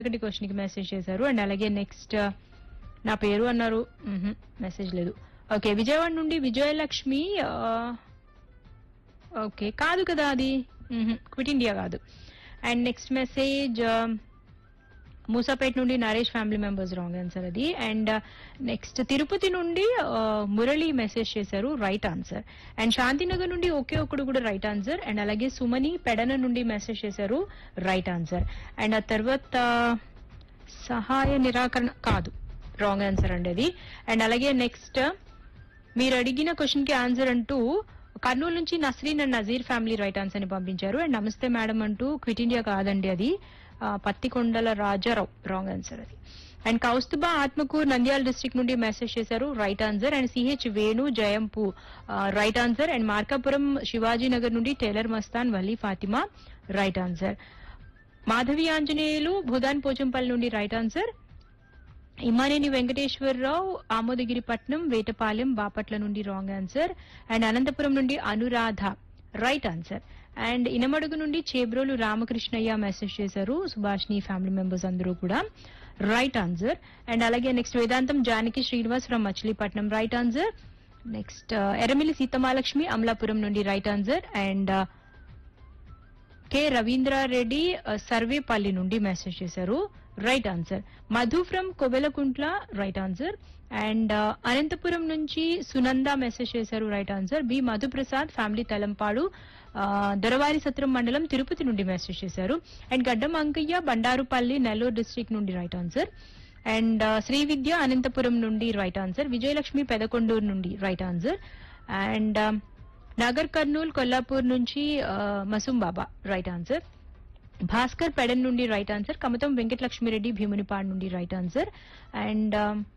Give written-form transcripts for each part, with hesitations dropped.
ఒకటి క్వశ్చన్ కి మెసేజ్ చేశారు. అండ్ అలాగే నెక్స్ట్ నా పేరు అన్నారు, మెసేజ్ లేదు. ఓకే, విజయవాడ నుండి విజయలక్ష్మి. ఓకే, కాదు కదా అది, క్విట్ ఇండియా కాదు. అండ్ నెక్స్ట్ మెసేజ్ మూసాపేట నుండి Naresh family members, wrong answer అది. అండ్ నెక్స్ట్ తిరుపతి నుండి మురళి మెసేజ్ చేశారు, రైట్ ఆన్సర్. అండ్ శాంతినగర్ నుండి ఒకే ఒక్కడు కూడా రైట్ ఆన్సర్. అండ్ అలాగే సుమని పెడన నుండి మెసేజ్ చేశారు, రైట్ ఆన్సర్. అండ్ ఆ తర్వాత సహాయ నిరాకరణ కాదు, రాంగ్ ఆన్సర్ అండి అది. అండ్ అలాగే నెక్స్ట్ మీరు అడిగిన క్వశ్చన్ కి ఆన్సర్ అంటూ కర్నూలు నుంచి Nasreen and Nazir family right answer ని పంపించారు. అండ్ నమస్తే మేడం అంటూ క్విట్ ఇండియా కాదండి అది, పత్తికొండల రాజారావు, రాంగ్ ఆన్సర్ అది. అండ్ కౌస్తుబా ఆత్మకూర్ నంద్యాల డిస్ట్రిక్ట్ నుండి మెసేజ్ చేశారు, right answer. And CH Venu జయంపు, right answer. And Markapuram Shivaji Nagar నుండి tailor Mastan Vali Fatima, right answer. Madhavi Anjaneyulu Bhoodan Pochampally నుండి రైట్ ఆన్సర్. ఇమ్మానేని వెంకటేశ్వరరావు ఆమోదగిరిపట్నం వేటపాలెం బాపట్ల నుండి రాంగ్ ఆన్సర్. అండ్ అనంతపురం నుండి Anuradha, right answer. And Inamadugu నుండి చేబ్రోలు రామకృష్ణయ్య మెసేజ్ చేశారు, సుభాష్ని ఫ్యామిలీ మెంబర్స్ అందరూ కూడా, రైట్ ఆన్సర్. అండ్ అలాగే next Vedantam Janaki Srinivas from Machilipatnam, right answer. Next Erramilli Seethamalakshmi Amalapuram నుండి right answer. And K Ravindra Reddy Sarvepalli నుండి మెసేజ్ చేశారు, right answer. Madhu from Kobelakuntla, right answer. And Anantapuram నుంచి సునంద మెసేజ్ చేశారు, right answer. B Madhu Prasad family Talampadu Doravari సత్రం మండలం తిరుపతి నుండి మెసేజ్ చేశారు. అండ్ గడ్డం అంకయ్య బండారుపల్లి నెల్లూరు డిస్ట్రిక్ట్ నుండి రైట్ ఆన్సర్. అండ్ శ్రీ విద్య అనంతపురం నుండి రైట్ ఆన్సర్. విజయలక్ష్మి పెదకొండూరు నుండి right answer. And Nagar Kurnool Kollapur నుంచి మసూం బాబా, రైట్ ఆన్సర్. భాస్కర్ పెడన్ నుండి రైట్ ఆన్సర్. కమతం వెంకటలక్ష్మిరెడ్డి భీమునిపాడు నుండి right answer. And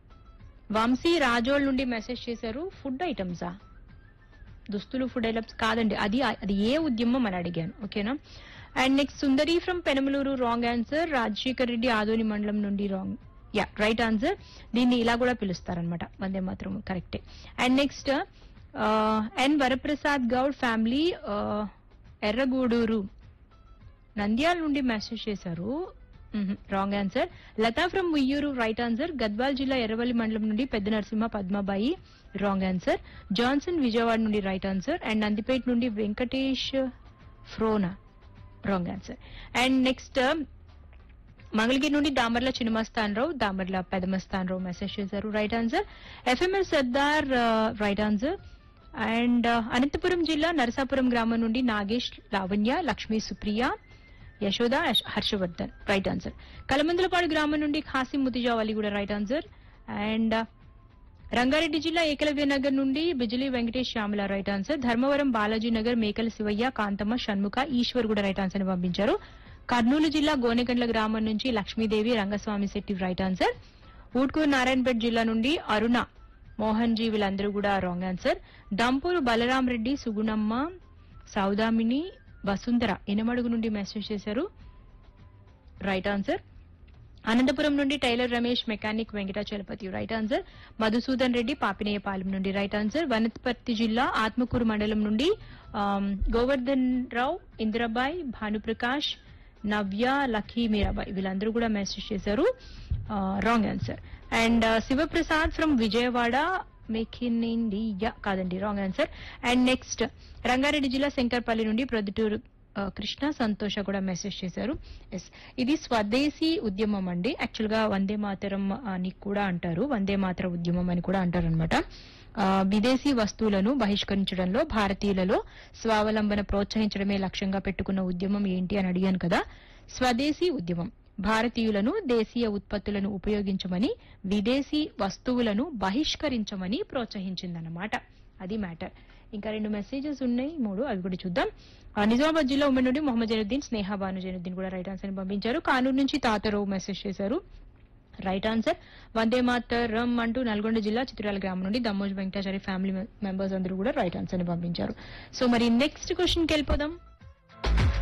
Vamsi Razole నుండి మెసేజ్ చేశారు, ఫుడ్ ఐటమ్సా, దుస్తులు ఫుడ్ ఐటమ్స్ కాదండి, అది ఏ ఉద్యమం అని అడిగాను, ఓకేనా. And next Sundari from Penamaluru, wrong answer. Rajasekhar Reddy Adoni మండలం నుండి రాంగ్, యా రైట్ ఆన్సర్. దీన్ని ఇలా కూడా పిలుస్తారనమాట, వందే మాత్రం కరెక్టే. And next N Varaprasad Goud family Erragudur Nandyal నుండి మెసేజ్ చేశారు, wrong answer. Lata from ముయ్యూరు, right answer. Gadwal జిల్లా ఎర్రవల్లి మండలం నుండి పెద్ద Narasimha Padmabai, wrong answer. Johnson Vijayawada నుండి రైట్ ఆన్సర్. అండ్ నందిపేట నుండి Venkatesh ఫ్రోనా, wrong answer. And next Mangalagiri నుండి దామర్ల చిన్నమస్తాన్ రావు, దామర్ల పెదమస్తాన్ రావు మెసేజ్ చేశారు, right answer. ఎఫ్ఎంఎల్ Sardar, right answer. And Anantapuram జిల్లా నరసాపురం గ్రామం నుండి నాగేష్ లావణ్య లక్ష్మీ సుప్రియ యశోద హర్షవర్ధన్, రైట్ ఆన్సర్. కలమందలపాడు గ్రామం నుండి ఖాసిం ముతిజావ్ అలీ కూడా రైట్ ఆన్సర్. అండ్ రంగారెడ్డి జిల్లా ఏకలవ్య నగర్ నుండి బిజిలీ వెంకటేష్ శ్యామల, రైట్ ఆన్సర్. ధర్మవరం బాలాజీ నగర్ మేకల శివయ్య కాంతమ్మ షణ్ముఖ ఈశ్వర్ కూడా రైట్ ఆన్సర్ ని పంపించారు. కర్నూలు జిల్లా గోనెగండ్ల గ్రామం నుంచి లక్ష్మీదేవి రంగస్వామి శెట్టి, రైట్ ఆన్సర్. ఊట్కూరు నారాయణపేట జిల్లా నుండి అరుణ మోహన్ జీ వీళ్ళందరూ కూడా రాంగ్ ఆన్సర్. దంపూరు బలరాం రెడ్డి సుగుణమ్మ సౌదామిని వసుంధర ఇనమడుగు నుండి మెసేజ్ చేశారు, రైట్ ఆన్సర్. అనంతపురం నుండి tailor Ramesh mechanic Venkatachalapathi, right answer. Madhusudan Reddy Papineyapalem నుండి రైట్ ఆన్సర్. వనపర్తి జిల్లా ఆత్మకూరు మండలం నుండి గోవర్ధన్ రావు ఇందిరాబాయ్ భానుప్రకాష్ నవ్య లఖీ మీరాబాయ్ వీళ్ళందరూ కూడా మెసేజ్ చేశారు, wrong answer. And Sivaprasad from Vijayawada make in India కాదండి, wrong answer. And next Rangareddy జిల్లా శంకర్పల్లి నుండి ప్రొద్దుటూరు కృష్ణ సంతోష కూడా మెసేజ్ చేశారు. ఎస్, ఇది స్వదేశీ ఉద్యమం అండి. యాక్చువల్ గా వందే మాతరం అని కూడా అంటారు, వందే మాతర ఉద్యమం అని కూడా అంటారు అనమాట. విదేశీ వస్తువులను బహిష్కరించడంలో భారతీయులలో స్వావలంబన ప్రోత్సహించడమే లక్ష్యంగా పెట్టుకున్న ఉద్యమం ఏంటి అని అడిగాను కదా. స్వదేశీ ఉద్యమం భారతీయులను దేశీయ ఉత్పత్తులను ఉపయోగించమని విదేశీ వస్తువులను బహిష్కరించమని ప్రోత్సహించిందన్నమాట. అది మ్యాటర్. ఇంకా 2 మెసేజెస్ ఉన్నాయి, 3 అవి కూడా చూద్దాం. నిజామాబాద్ జిల్లా ఉమ్మడి నుండి మొహమ్మద్ జైనుద్దీన్ స్నేహ బాను జైనుద్దీన్ కూడా రైట్ ఆన్సర్ ని పంపించారు. కానూరు నుంచి తాతరావు మెసేజ్ చేశారు, రైట్ ఆన్సర్. వందే మాతరం అంటూ నల్గొండ జిల్లా చిత్రాల గ్రామం నుండి దమ్మోజ్ వెంకటాచారి ఫ్యామిలీ మెంబర్స్ అందరూ కూడా రైట్ ఆన్సర్ ని పంపించారు. సో మరి నెక్స్ట్ క్వశ్చన్ కి వెళ్ళిపోదాం.